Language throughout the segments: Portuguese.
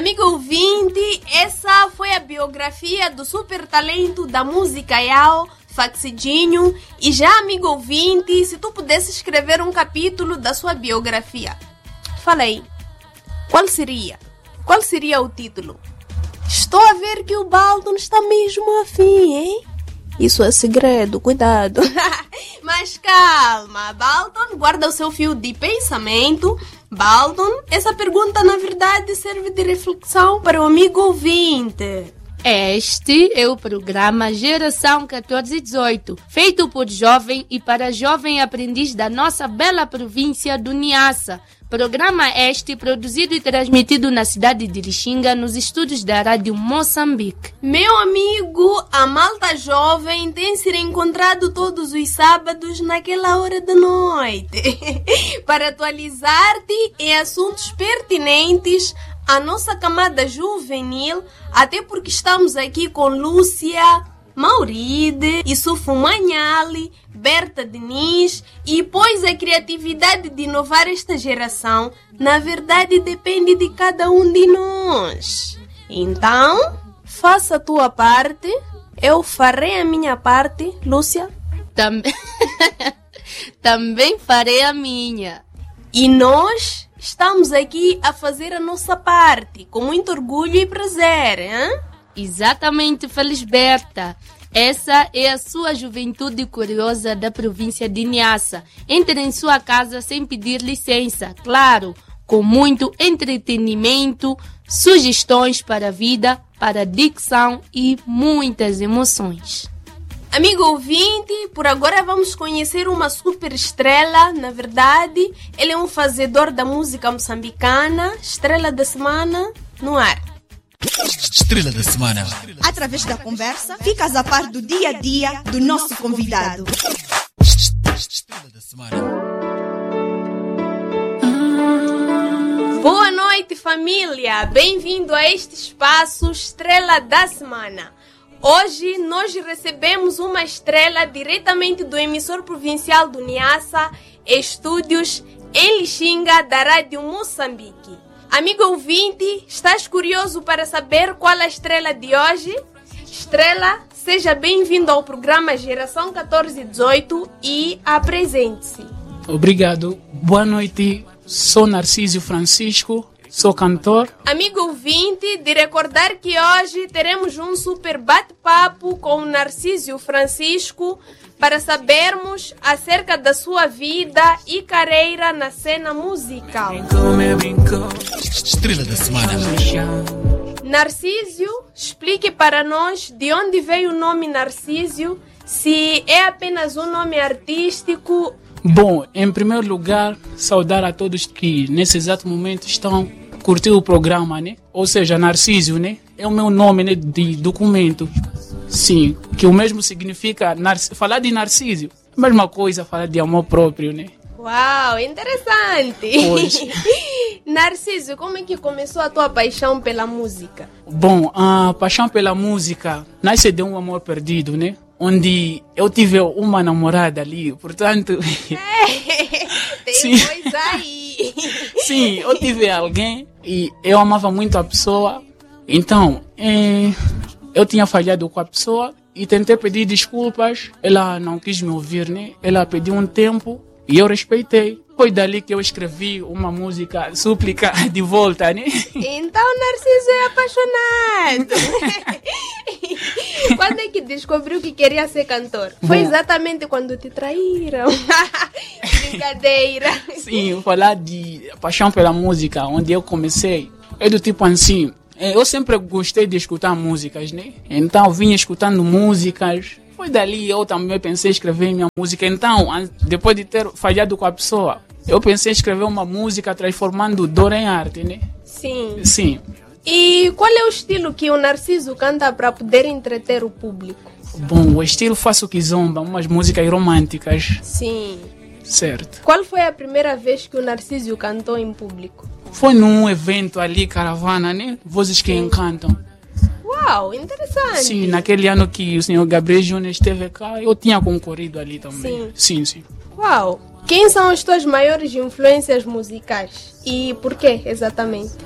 Amigo ouvinte, essa foi a biografia do super talento da música Yao, Faxidinho. E já, amigo ouvinte, se tu pudesse escrever um capítulo da sua biografia, fala aí, qual seria? Qual seria o título? Estou a ver que o Baldon está mesmo afim, hein? Isso é segredo, cuidado. Mas calma, Baldon, guarda o seu fio de pensamento. Baldon, essa pergunta na verdade serve de reflexão para o amigo ouvinte. Este é o programa Geração 1418, feito por jovem e para jovem aprendiz da nossa bela província do Niassa. Programa este produzido e transmitido na cidade de Lixinga, nos estúdios da Rádio Moçambique. Meu amigo, a malta jovem tem se reencontrado todos os sábados naquela hora da noite para atualizar-te em assuntos pertinentes à nossa camada juvenil, até porque estamos aqui com Lúcia, Mauride, Isufu Manhali, Berta Diniz, e pois a criatividade de inovar esta geração, na verdade, depende de cada um de nós. Então, faça a tua parte, eu farei a minha parte, Lúcia. Também farei a minha. E nós estamos aqui a fazer a nossa parte, com muito orgulho e prazer, hein? Exatamente, Felisberta. Essa é a sua juventude curiosa da província de Niassa. Entre em sua casa sem pedir licença, claro, com muito entretenimento, sugestões para a vida, para a dicção e muitas emoções. Amigo ouvinte, por agora vamos conhecer uma super estrela. Na verdade, ele é um fazedor da música moçambicana. Estrela da semana no ar. Estrela da semana. Através da conversa, ficas a par do dia a dia do nosso convidado. Estrela da semana. Boa noite, família! Bem-vindo a este espaço Estrela da Semana. Hoje nós recebemos uma estrela diretamente do emissor provincial do Niassa, estúdios em Lixinga, da Rádio Moçambique. Amigo ouvinte, estás curioso para saber qual é a estrela de hoje? Estrela, seja bem-vindo ao programa Geração 1418 e apresente-se. Obrigado. Boa noite. Sou Narciso Francisco, sou cantor. Amigo ouvinte, de recordar que hoje teremos um super bate-papo com o Narciso Francisco para sabermos acerca da sua vida e carreira na cena musical. Estrela da semana. Narciso, explique para nós de onde veio o nome Narciso, se é apenas um nome artístico. Bom, em primeiro lugar, saudar a todos que nesse exato momento estão curtindo o programa, né? Ou seja, Narciso, né? É o meu nome, né, de documento. Sim, que o mesmo significa falar de Narciso. Mesma coisa falar de amor próprio, né? Uau, interessante! Pois. Narciso, como é que começou a tua paixão pela música? Bom, a paixão pela música nasce de um amor perdido, né? Onde eu tive uma namorada ali, portanto... Tem sim. coisa aí! Sim, eu tive alguém e eu amava muito a pessoa. Então, eu tinha falhado com a pessoa e tentei pedir desculpas. Ela não quis me ouvir, né? Ela pediu um tempo e eu respeitei. Foi dali que eu escrevi uma música, Súplica de Volta, né? Então Narciso é apaixonado! Quando é que descobriu que queria ser cantor? Foi exatamente quando te traíram? Brincadeira! Sim, falar de paixão pela música, onde eu comecei, é do tipo assim, eu sempre gostei de escutar músicas, né? Então vinha escutando músicas. Foi dali eu também pensei em escrever minha música. Então, depois de ter falhado com a pessoa, eu pensei em escrever uma música transformando dor em arte, né? Sim. Sim. E qual é o estilo que o Narciso canta para poder entreter o público? Bom, o estilo faço kizomba, umas músicas românticas. Sim. Certo. Qual foi a primeira vez que o Narciso cantou em público? Foi num evento ali, Caravana, né? Vozes que Encantam. Uau, interessante. Sim, naquele ano que o senhor Gabriel Júnior esteve cá, eu tinha concorrido ali também. Sim. Uau. Quem são as tuas maiores influências musicais? E por quê, exatamente?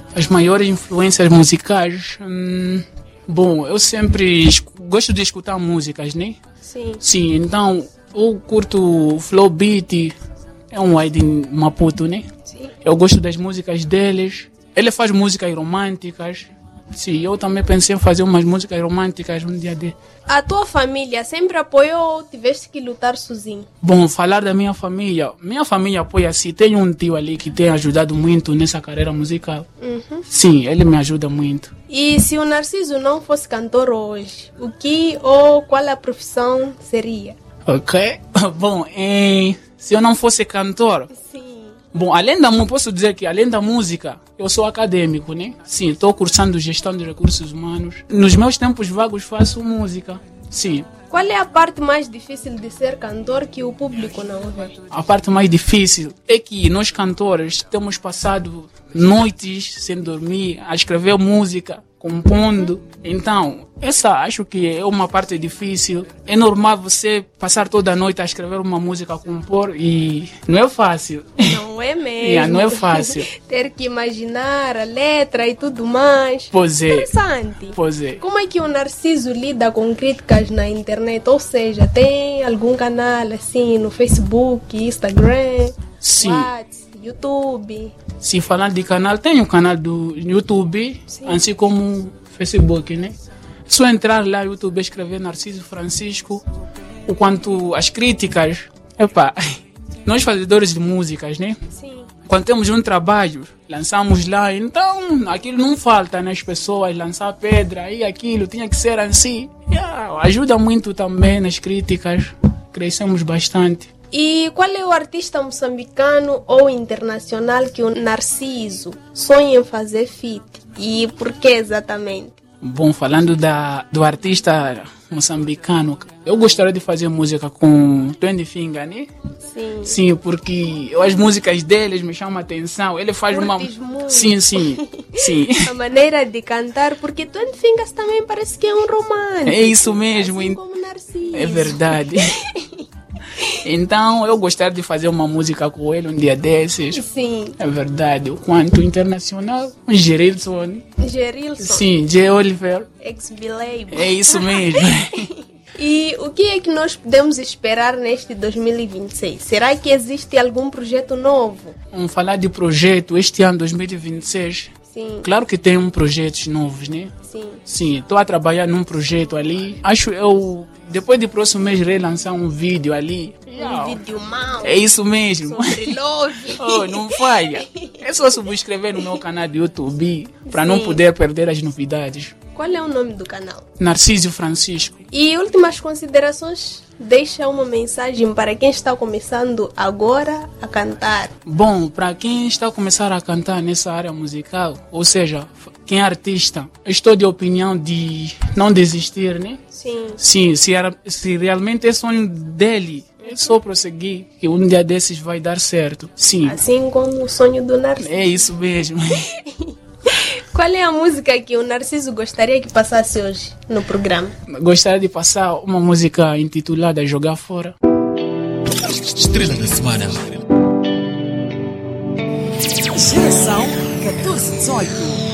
As maiores influências musicais... bom, eu sempre gosto de escutar músicas, né? Sim. Sim, então eu curto o Flow Beat, é um aí de Maputo, né? Sim. Eu gosto das músicas deles. Ele faz músicas românticas. Sim, eu também pensei em fazer umas músicas românticas um dia de... A tua família sempre apoiou ou tiveste que lutar sozinho? Bom, falar da minha família apoia sim. Tenho um tio ali que tem ajudado muito nessa carreira musical. Sim, ele me ajuda muito. E se o Narciso não fosse cantor hoje, o que ou qual a profissão seria? Ok. Bom, se eu não fosse cantor... Sim. Bom, posso dizer que além da música, eu sou acadêmico, né? Sim, estou cursando gestão de recursos humanos. Nos meus tempos vagos faço música. Sim. Qual é a parte mais difícil de ser cantor que o público não vê? A parte mais difícil é que nós cantores temos passado noites sem dormir, a escrever música, compondo. Então, essa acho que é uma parte difícil. É normal você passar toda a noite a escrever uma música, a compor, e não é fácil. Não é mesmo. Não é fácil. Ter que imaginar a letra e tudo mais. Pois é. Interessante. Pois é. Como é que o Narciso lida com críticas na internet? Ou seja, tem algum canal assim no Facebook, Instagram, Sim. WhatsApp, YouTube? Se falar de canal, tem um canal do YouTube, Sim. assim como Facebook, né? É só entrar lá no YouTube, escrever Narciso Francisco, o quanto as críticas, nós fazedores de músicas, né? Sim. Quando temos um trabalho, lançamos lá, então aquilo não falta nas pessoas, lançar pedra e aquilo, tinha que ser assim. Ajuda muito também nas críticas, crescemos bastante. E qual é o artista moçambicano ou internacional que o Narciso sonha em fazer feat? E por que exatamente? Bom, falando do artista moçambicano, eu gostaria de fazer música com Twenty Finger, né? Sim. Sim, porque as músicas deles me chamam a atenção. Ele faz Curtes muito. Sim. A maneira de cantar, porque Twenty Fingers também parece que é um romântico. É isso mesmo. Assim como Narciso. É verdade. Então, eu gostaria de fazer uma música com ele um dia desses. Sim. É verdade. O quanto internacional, Gerilson. Gerilson. Sim, J. Oliver. Ex-Bilable. É isso mesmo. E o que é que nós podemos esperar neste 2026? Será que existe algum projeto novo? Vamos falar de projeto este ano 2026. Sim. Claro que tem projetos novos, né? Sim. Sim, estou a trabalhar num projeto ali. Acho eu, depois do próximo mês, relançar um vídeo ali. Um vídeo mau. É isso mesmo. Sobre love. Oh, não falha. É só subscrever no meu canal do YouTube para não Sim. poder perder as novidades. Qual é o nome do canal? Narciso Francisco. E últimas considerações, deixa uma mensagem para quem está começando agora a cantar. Bom, para quem está a começar a cantar nessa área musical, ou seja, quem é artista, eu estou de opinião de não desistir, né? Sim. Sim, se realmente é sonho dele, é só prosseguir, que um dia desses vai dar certo. Sim, Assim como o sonho do Narciso. é isso mesmo. Qual é a música que o Narciso gostaria que passasse hoje no programa? Gostaria de passar uma música intitulada Jogar Fora. Estrela da semana. Geração 1418.